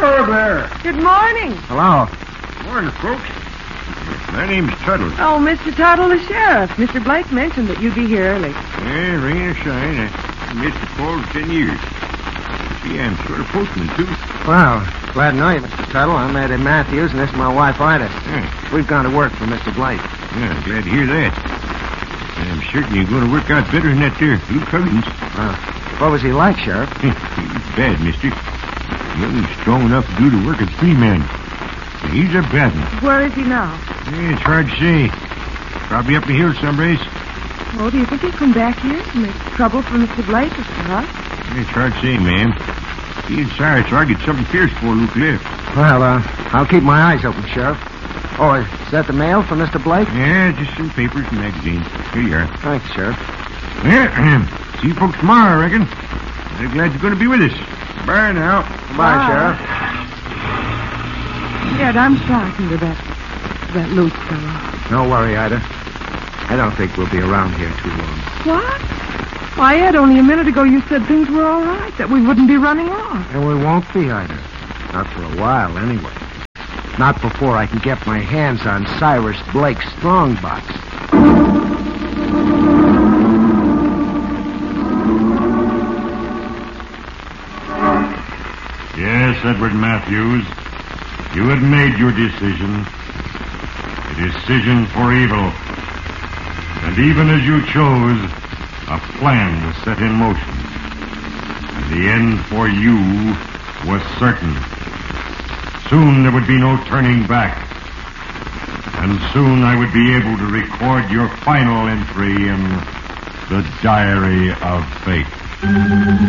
Hello there. Good morning. Hello. Morning, folks. My name's Tuttle. Oh, Mr. Tuttle, the sheriff. Mr. Blake mentioned that you'd be here early. Yeah, rain or shine, I missed the call 10 years. See, I'm sort of postman, too. Well, glad to know you, Mr. Tuttle. I'm Eddie Matthews, and this is my wife, Ida. Yeah. We've gone to work for Mr. Blake. Yeah, I'm glad to hear that. I'm certain you're going to work out better than that there Luke Huggins. What was he like, Sheriff? He's bad, mister. Young and strong enough to do the work of 3 men. He's a bad one. Where is he now? Yeah, it's hard to say. Probably up the hill someplace. Oh, do you think he'll come back here to make trouble for Mr. Blake or for us? It's hard to say, ma'am. He and Cyrus argued something fierce before Luke left. Well, I'll keep my eyes open, Sheriff. Oh, is that the mail for Mr. Blake? Yeah, just some papers and magazines. Here you are. Thanks, Sheriff. Yeah, see you folks tomorrow, I reckon. I'm glad you're going to be with us. Bye now. Bye, Sheriff. Ed, I'm sorry to that Luke fellow. Don't worry, Ida. I don't think we'll be around here too long. What? Why, Ed, only a minute ago you said things were all right, that we wouldn't be running off. And we won't be, Ida. Not for a while, anyway. Not before I can get my hands on Cyrus Blake's strongbox. Yes, Edward Matthews. You had made your decision. A decision for evil. And even as you chose, a plan was set in motion. And the end for you was certain. Soon there would be no turning back. And soon I would be able to record your final entry in the Diary of Fate.